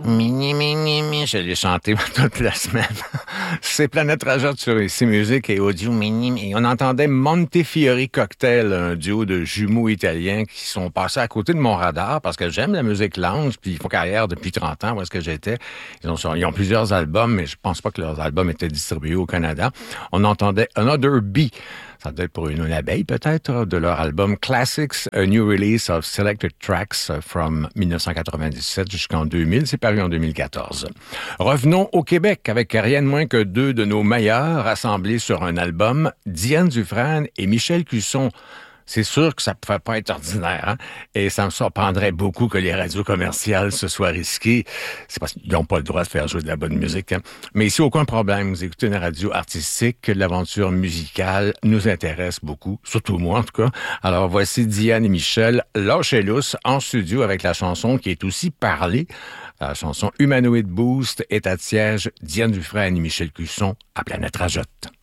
Je l'ai chanté toute la semaine. C'est Planète Rajotte sur ici Musique et Audio Mini. Et on entendait Montefiore Cocktail, un duo de jumeaux italiens qui sont passés à côté de mon radar parce que j'aime la musique lounge, puis ils font carrière depuis 30 ans, où est-ce que j'étais. Ils ont plusieurs albums, mais je pense pas que leurs albums étaient distribués au Canada. On entendait Another Bee. Ça doit être pour une abeille, peut-être, de leur album Classics, A New Release of Selected Tracks from 1997 jusqu'en 2000. C'est paru en 2014. Revenons au Québec avec rien de moins que deux de nos meilleurs rassemblés sur un album, Diane Dufresne et Michel Cusson. C'est sûr que ça ne pouvait pas être ordinaire, hein? Et ça me surprendrait beaucoup que les radios commerciales se soient risquées. C'est parce qu'ils n'ont pas le droit de faire jouer de la bonne musique, hein? Mais ici, aucun problème. Vous écoutez une radio artistique, l'aventure musicale nous intéresse beaucoup, surtout moi en tout cas. Alors voici Diane et Michel, lâchez lousse, en studio avec la chanson qui est aussi parlée. La chanson Humanoid Boost est à siège Diane Dufresne et Michel Cusson à Planète Rajotte.